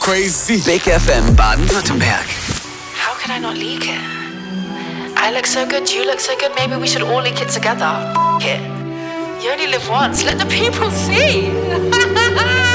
Crazy. Big FM Baden-Württemberg. How could I not leak it? I look so good, you look so good, maybe we should all leak it together. F it. You only live once, let the people see.